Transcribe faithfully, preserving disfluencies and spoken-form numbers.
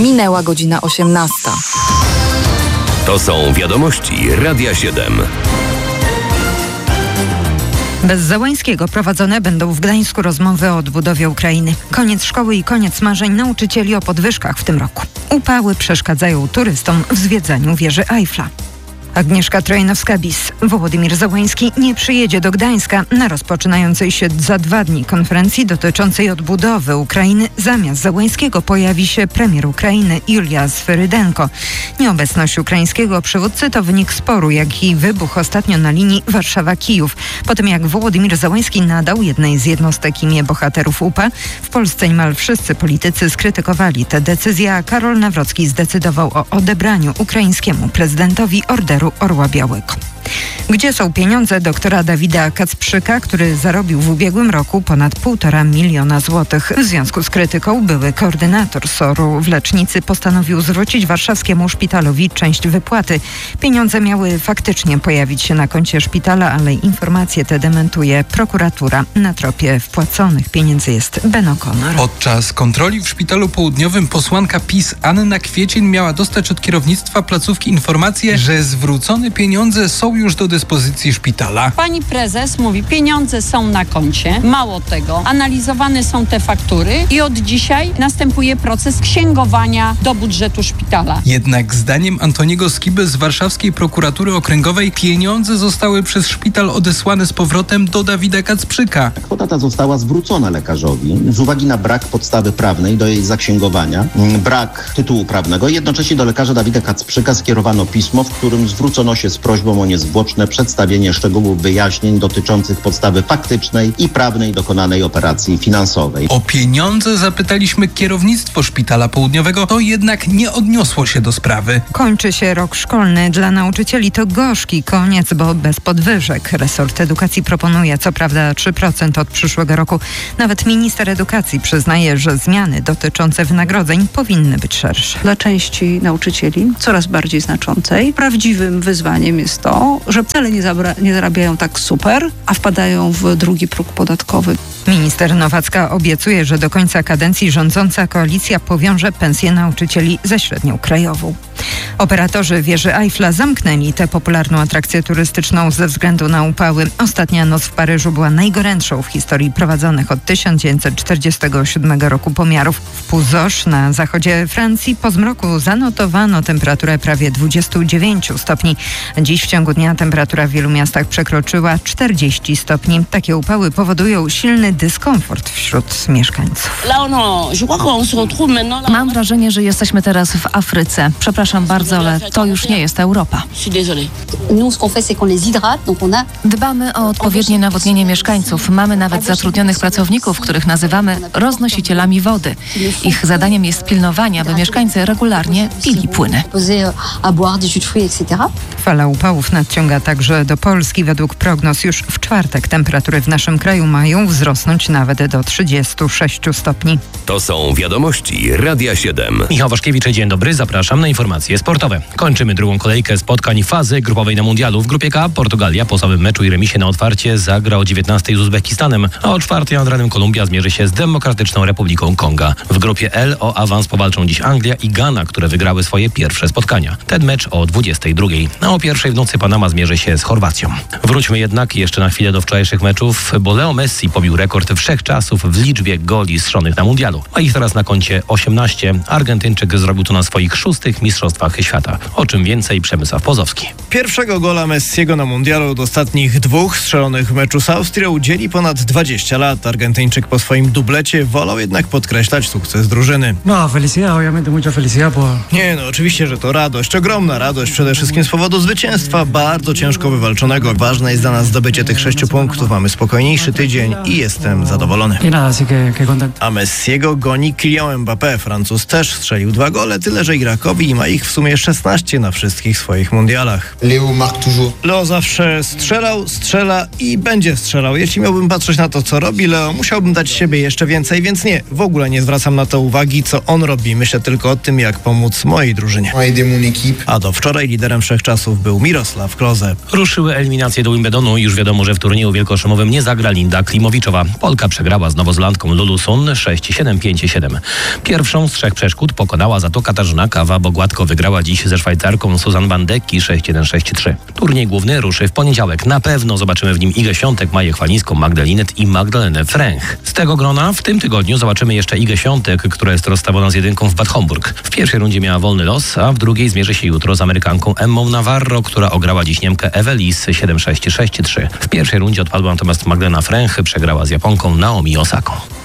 Minęła godzina osiemnasta. To są wiadomości Radia siedem. Bez Załańskiego prowadzone będą w Gdańsku rozmowy o odbudowie Ukrainy. Koniec szkoły i koniec marzeń nauczycieli o podwyżkach w tym roku. Upały przeszkadzają turystom w zwiedzaniu wieży Eiffla. Agnieszka Trojanowska-Bis. Wołodymyr Załański nie przyjedzie do Gdańska na rozpoczynającej się za dwa dni konferencji dotyczącej odbudowy Ukrainy. Zamiast Załańskiego pojawi się premier Ukrainy Julia Swyrydenko. Nieobecność ukraińskiego przywódcy to wynik sporu, jaki wybuchł ostatnio na linii Warszawa-Kijów. Po tym jak Wołodymyr Załański nadał jednej z jednostek imię bohaterów U P A, w Polsce niemal wszyscy politycy skrytykowali tę decyzję, a Karol Nawrocki zdecydował o odebraniu ukraińskiemu prezydentowi orderu Orła Białego. Gdzie są pieniądze doktora Dawida Kacprzyka, który zarobił w ubiegłym roku ponad półtora miliona złotych? W związku z krytyką były koordynator S O R-u w Lecznicy postanowił zwrócić warszawskiemu szpitalowi część wypłaty. Pieniądze miały faktycznie pojawić się na koncie szpitala, ale informacje te dementuje prokuratura. Na tropie wpłaconych pieniędzy jest Ben O'Connor. Podczas kontroli w Szpitalu Południowym posłanka PiS Anna Kwiecień miała dostać od kierownictwa placówki informację, że zwrócone pieniądze są już do dyspozycji szpitala. Pani prezes mówi, pieniądze są na koncie. Mało tego, analizowane są te faktury i od dzisiaj następuje proces księgowania do budżetu szpitala. Jednak zdaniem Antoniego Skiby z warszawskiej prokuratury okręgowej pieniądze zostały przez szpital odesłane z powrotem do Dawida Kacprzyka. Kwota ta została zwrócona lekarzowi z uwagi na brak podstawy prawnej do jej zaksięgowania, brak tytułu prawnego. Jednocześnie do lekarza Dawida Kacprzyka skierowano pismo, w którym zwrócono się z prośbą o niezwłoczne przedstawienie szczegółów wyjaśnień dotyczących podstawy faktycznej i prawnej dokonanej operacji finansowej. O pieniądze zapytaliśmy kierownictwo Szpitala Południowego, to jednak nie odniosło się do sprawy. Kończy się rok szkolny. Dla nauczycieli to gorzki koniec, bo bez podwyżek. Resort edukacji proponuje co prawda trzy procent od przyszłego roku. Nawet minister edukacji przyznaje, że zmiany dotyczące wynagrodzeń powinny być szersze. Dla części nauczycieli, coraz bardziej znaczącej, prawdziwym wyzwaniem jest to, że wcale nie, zabra- nie zarabiają tak super, a wpadają w drugi próg podatkowy. Minister Nowacka obiecuje, że do końca kadencji rządząca koalicja powiąże pensję nauczycieli ze średnią krajową. Operatorzy wieży Eiffla zamknęli tę popularną atrakcję turystyczną ze względu na upały. Ostatnia noc w Paryżu była najgorętszą w historii prowadzonych od tysiąc dziewięćset czterdziestego siódmego roku pomiarów. W Puzosz na zachodzie Francji po zmroku zanotowano temperaturę prawie dwadzieścia dziewięć stopni. Dziś w ciągu dnia temperatura w wielu miastach przekroczyła czterdzieści stopni. Takie upały powodują silny dyskomfort wśród mieszkańców. Mam wrażenie, że jesteśmy teraz w Afryce. Przepraszam bardzo, ale to już nie jest Europa. Dbamy o odpowiednie nawodnienie mieszkańców. Mamy nawet zatrudnionych pracowników, których nazywamy roznosicielami wody. Ich zadaniem jest pilnowanie, aby mieszkańcy regularnie pili płyny. Fala upałów nadciąga także do Polski. Według prognoz już w czwartek temperatury w naszym kraju mają wzrosnąć nawet do trzydziestu sześciu stopni. To są wiadomości Radia siedem. Michał Waszkiewicz, dzień dobry, zapraszam na informacje sportowe. Kończymy drugą kolejkę spotkań fazy grupowej na mundialu. W grupie K Portugalia po samym meczu i remisie na otwarcie zagra o dziewiętnastej z Uzbekistanem, a o czwartej nad ranem Kolumbia zmierzy się z Demokratyczną Republiką Konga. W grupie L o awans powalczą dziś Anglia i Ghana, które wygrały swoje pierwsze spotkania. Ten mecz o dwudziestej drugiej. A o pierwszej w nocy Panama zmierzy się z Chorwacją. Wróćmy jednak jeszcze na chwilę do wczorajszych meczów, bo Leo Messi pobił rekord wszechczasów w liczbie goli strzelonych na mundialu. A ich teraz na koncie osiemnaście. Argentyńczyk zrobił to na swoich szóstych mistrzostwach świata. O czym więcej Przemysław Pozowski. Pierwszego gola Messiego na mundialu od ostatnich dwóch strzelonych w meczu z Austrią dzieli ponad dwadzieścia lat. Argentyńczyk po swoim dublecie wolał jednak podkreślać sukces drużyny. No, felicidad, obviamente mucha felicidad por... Nie no, oczywiście, że to radość, ogromna radość, przede wszystkim z powodu zwycięstwa, bardzo ciężko wywalczonego. Ważne jest dla nas zdobycie tych sześciu punktów. Mamy spokojniejszy tydzień i jestem zadowolony. A Messiego goni Kylian Mbappé. Francuz też strzelił dwa gole, tyle że Irakowi i ma ich ich w sumie szesnaście na wszystkich swoich mundialach. Leo zawsze strzelał, strzela i będzie strzelał. Jeśli miałbym patrzeć na to, co robi Leo, musiałbym dać siebie jeszcze więcej, więc nie, w ogóle nie zwracam na to uwagi, co on robi. Myślę tylko o tym, jak pomóc mojej drużynie. A do wczoraj liderem wszechczasów był Miroslav Klose. Ruszyły eliminacje do Wimbledonu. Już wiadomo, że w turnieju wielkoszymowym nie zagra Linda Klimowiczowa. Polka przegrała z nowozelandką Lulu Sun sześć siedem pięć siedem. Pierwszą z trzech przeszkód pokonała za to Katarzyna Kawa, bo gładko wygrała dziś ze Szwajcarką Suzanne Bandecki sześć jeden sześć trzy. Turniej główny ruszy w poniedziałek. Na pewno zobaczymy w nim Igę Świątek, Maję Chwalińską, Magdalinet i Magdalenę Fręch. Z tego grona w tym tygodniu zobaczymy jeszcze Igę Świątek, która jest rozstawiona z jedynką w Bad Homburg. W pierwszej rundzie miała wolny los, a w drugiej zmierzy się jutro z Amerykanką Emmą Navarro, która ograła dziś Niemkę Ewę Lis siedem sześć sześć trzy. W pierwszej rundzie odpadła natomiast Magdalena Fręch, przegrała z Japonką Naomi Osaką.